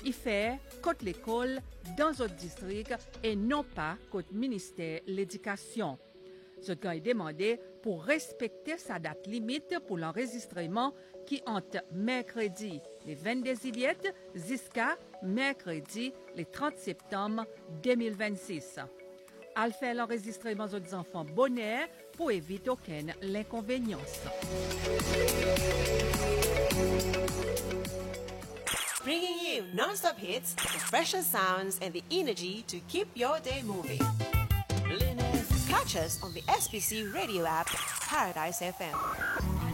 y faire contre l'école dans notre district et non pas contre le ministère de l'Éducation. Ce qui est demandé pour respecter sa date limite pour l'enregistrement qui entre mercredi le 22 juillet jusqu'à mercredi le 30 septembre 2026. À faire l'enregistrement des enfants bonheur pour éviter aucune inconvénience. Bringing you non-stop hits, the freshest sounds, and the energy to keep your day moving. Catch us on the SBC radio app, Paradise FM.